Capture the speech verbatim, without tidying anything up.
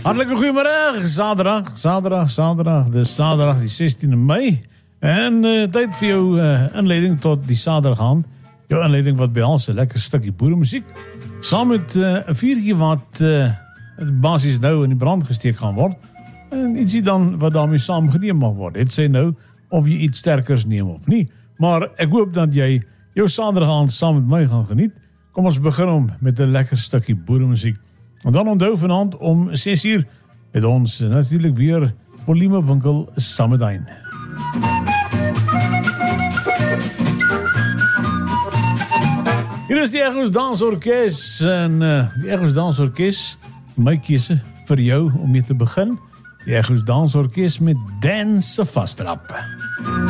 Hartelijk goeiemiddag, zaterdag, zaterdag, zaterdag, dus zaterdag die zestiende mei. En uh, tijd voor jou uh, inleiding tot die zaterdag aan. Jouw inleiding wat bij ons een lekker stukje boerenmuziek. Samen met uh, een viertje wat uh, het basis nou in de brand gesteekt gaan worden. En iets dan wat daarmee samen genomen mag worden. Het zijn nou of je iets sterkers neemt of niet. Maar ik hoop dat jij jouw zaterdag aan samen met mij gaat genieten. Kom ons beginnen met een lekker stukje boerenmuziek. En dan onthoud vanavond om zes uur met ons natuurlijk weer Polymewinkel Sammedijn. Hier is die Echo's Dansorkest. En uh, die Echo's Dansorkest, mij kiezen voor jou om hier te beginnen. Die Echo's Dansorkest met Dance Vastrap.